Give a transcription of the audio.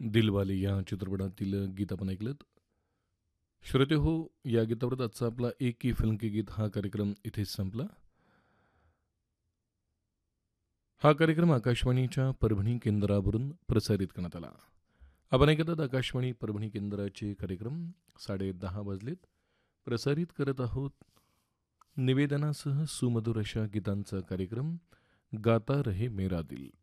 दिलवाले या चित्रपटातील गीत आपण ऐकलंत. श्रोते हो, या गीतावरच आजचा आपला एक की फिल्म के गीत हा कार्यक्रम इथेच संपला. हा कार्यक्रम आकाशवाणीच्या परभणी केंद्रावरून प्रसारित करण्यात आला. आपण ऐकतात आकाशवाणी परभणी केंद्राचे कार्यक्रम 10:30 वाजलेत. प्रसारित करत आहोत निवेदनासह सुमधुर अशा गीतांचा कार्यक्रम गाता रहे मेरा दिल.